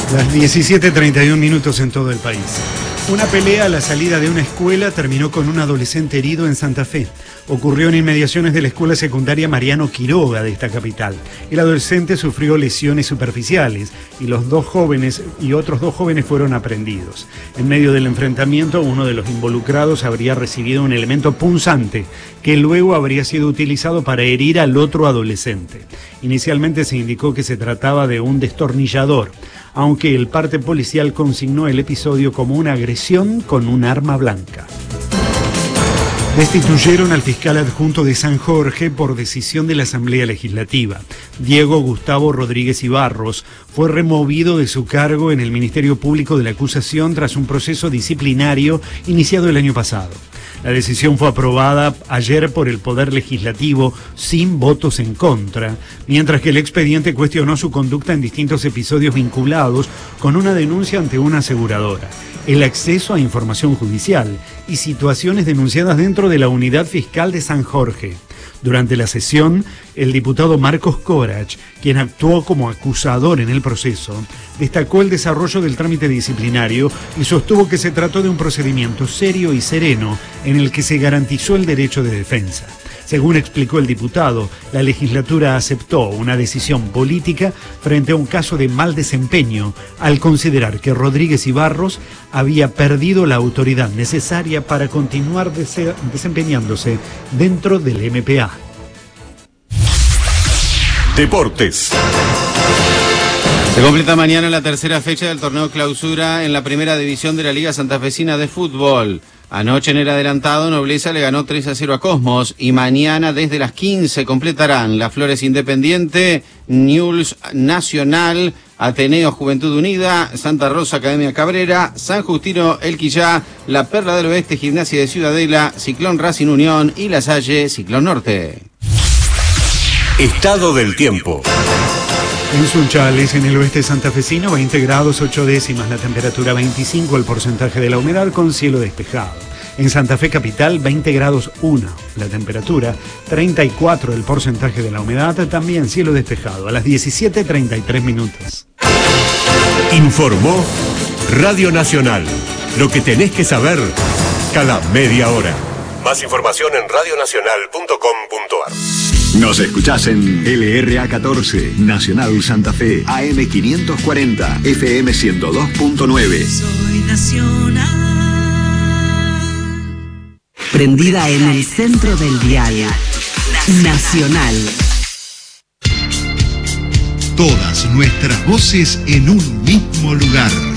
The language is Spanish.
Las 17:31 en todo el país. Una pelea a la salida de una escuela terminó con un adolescente herido en Santa Fe. Ocurrió en inmediaciones de la escuela secundaria Mariano Quiroga de esta capital. El adolescente sufrió lesiones superficiales y otros dos jóvenes fueron aprehendidos. En medio del enfrentamiento, uno de los involucrados habría recibido un elemento punzante que luego habría sido utilizado para herir al otro adolescente. Inicialmente se indicó que se trataba de un destornillador, aunque el parte policial consignó el episodio como una agresión con un arma blanca. Destituyeron al fiscal adjunto de San Jorge por decisión de la Asamblea Legislativa. Diego Gustavo Rodríguez Ibarros fue removido de su cargo en el Ministerio Público de la Acusación tras un proceso disciplinario iniciado el año pasado. La decisión fue aprobada ayer por el Poder Legislativo sin votos en contra, mientras que el expediente cuestionó su conducta en distintos episodios vinculados con una denuncia ante una aseguradora, el acceso a información judicial y situaciones denunciadas dentro de la Unidad Fiscal de San Jorge. Durante la sesión, el diputado Marcos Corach, quien actuó como acusador en el proceso, destacó el desarrollo del trámite disciplinario y sostuvo que se trató de un procedimiento serio y sereno en el que se garantizó el derecho de defensa. Según explicó el diputado, la legislatura aceptó una decisión política frente a un caso de mal desempeño al considerar que Rodríguez Ibarros había perdido la autoridad necesaria para continuar desempeñándose dentro del MPA. Deportes. Se completa mañana la tercera fecha del torneo clausura en la primera división de la Liga Santafesina de Fútbol. Anoche en el adelantado, Nobleza le ganó 3-0 a Cosmos y mañana desde las 15 completarán Las Flores Independiente, Newell's Nacional, Ateneo Juventud Unida, Santa Rosa Academia Cabrera, San Justino El Quillá, La Perla del Oeste Gimnasia de Ciudadela, Ciclón Racing Unión y La Salle Ciclón Norte. Estado del tiempo. En Sunchales, en el oeste santafesino, 20 grados 8 décimas, la temperatura 25, el porcentaje de la humedad con cielo despejado. En Santa Fe Capital, 20 grados 1, la temperatura 34, el porcentaje de la humedad, también cielo despejado, a las 17:33. Informó Radio Nacional, lo que tenés que saber cada media hora. Más información en radionacional.com.ar. Nos escuchás en LRA 14, Nacional Santa Fe, AM 540, FM 102.9. Soy nacional. Prendida en el centro del dial. Nacional. Todas nuestras voces en un mismo lugar.